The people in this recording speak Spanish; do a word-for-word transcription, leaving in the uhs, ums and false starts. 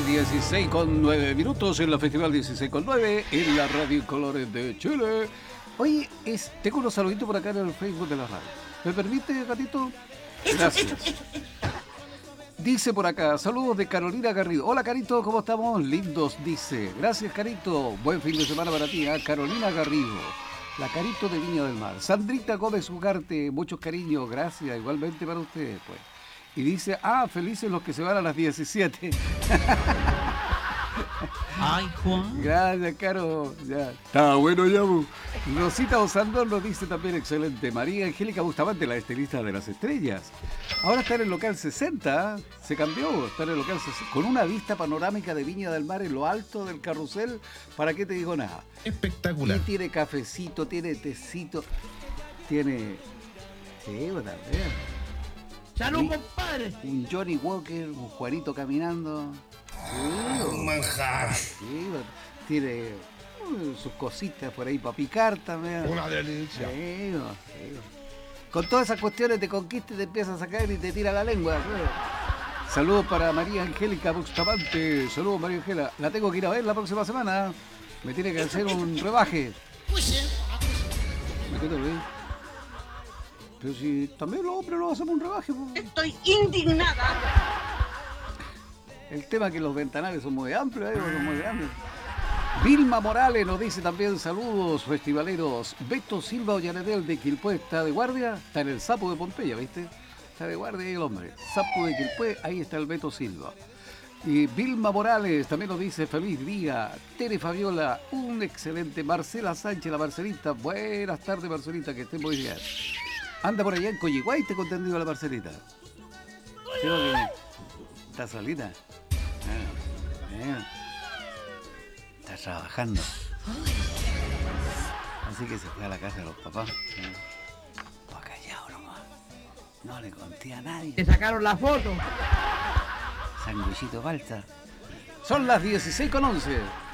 dieciséis con nueve minutos en la Festival dieciséis con nueve en la Radio Colores de Chile. Oye, es, tengo unos saluditos por acá en el Facebook de la radio. ¿Me permite, gatito? Gracias. Dice por acá, saludos de Carolina Garrido. Hola, Carito, ¿cómo estamos? Lindos, dice. Gracias, Carito. Buen fin de semana para ti, ¿eh? Carolina Garrido. La Carito de Viña del Mar. Sandrita Gómez Ugarte, muchos cariños. Gracias, igualmente para ustedes, pues. Y dice, ah, felices los que se van a las diecisiete. Ay, Juan. Gracias, Caro. Ya. Está bueno ya, bu. Rosita Osandón nos dice también excelente. María Angélica Bustamante, la estilista de las estrellas. Ahora está en el local sesenta, se cambió, está en el local sesenta, con una vista panorámica de Viña del Mar en lo alto del carrusel. ¿Para qué te digo nada? Espectacular. Y tiene cafecito, tiene tecito, tiene... Sí, bueno, también. ¡Salud, compadre! Un Johnny Walker, un Juanito caminando. Sí, Un manjar. sí, tiene uh, sus cositas por ahí para picar también. Una delicia. Sí, sí. Con todas esas cuestiones te conquista y te empieza a sacar y te tira la lengua. ¿Sí? Saludos para María Angélica Bustamante. Saludos, María Angélica. La tengo que ir a ver la próxima semana. Me tiene que hacer un rebaje. ¿Me quedo bien? Pero si también los hombres nos hacemos un rebaje. Pues. Estoy indignada. El tema es que los ventanales son muy amplios, ¿eh? Son muy grandes. Vilma Morales nos dice también saludos festivaleros. Beto Silva Ollanedel de Quilpué está de guardia, está en el Sapo de Pompeya, ¿viste? Está de guardia ahí el hombre. Sapo de Quilpué, ahí está el Beto Silva. Y Vilma Morales también nos dice feliz día. Tere Fabiola, un excelente. Marcela Sánchez, la Marcelita. Buenas tardes, Marcelita, que esté muy bien. Anda por allá en Coyiguay, te he contendido la Marcelita. Creo que está solita. Ah, bien. Está trabajando. Así que se fue a la casa de los papás. Está callado nomás. No le conté a nadie. Te sacaron la foto. Sanguillito falta. Son las dieciséis con once.